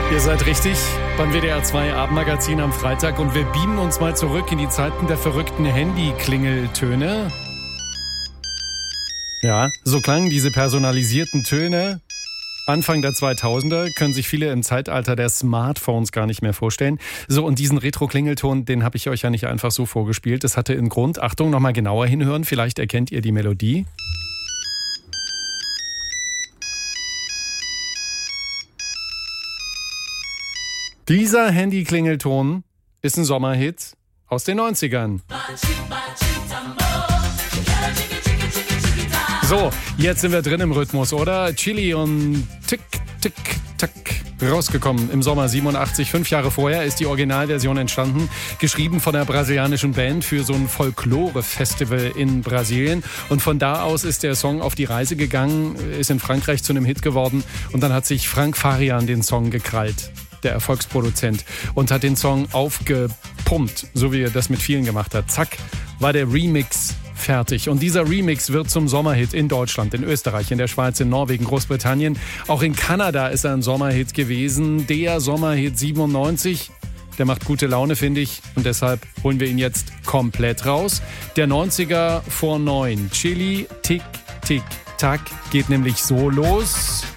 Ihr seid richtig beim WDR 2 Abendmagazin am Freitag und wir beamen uns mal zurück in die Zeiten der verrückten Handy-Klingeltöne. Ja, so klangen diese personalisierten Töne Anfang der 2000er, können sich viele im Zeitalter der Smartphones gar nicht mehr vorstellen. So, und diesen Retro-Klingelton, den habe ich euch ja nicht einfach so vorgespielt. Das hatte einen Grund. Achtung, nochmal genauer hinhören, vielleicht erkennt ihr die Melodie. Dieser Handy-Klingelton ist ein Sommerhit aus den 90ern. So, jetzt sind wir drin im Rhythmus, oder? Chili und Tick, Tick, Tack. Rausgekommen im Sommer 87. 5 Jahre vorher ist die Originalversion entstanden. Geschrieben von einer brasilianischen Band für so ein Folklore-Festival in Brasilien. Und von da aus ist der Song auf die Reise gegangen, ist in Frankreich zu einem Hit geworden. Und dann hat sich Frank Farian den Song gekrallt, der Erfolgsproduzent, und hat den Song aufgepumpt, so wie er das mit vielen gemacht hat. Zack, war der Remix fertig. Und dieser Remix wird zum Sommerhit in Deutschland, in Österreich, in der Schweiz, in Norwegen, Großbritannien. Auch in Kanada ist er ein Sommerhit gewesen. Der Sommerhit 97. Der macht gute Laune, finde ich. Und deshalb holen wir ihn jetzt komplett raus. Der 90er vor 9. Chili, Tick, Tick, Tack geht nämlich so los.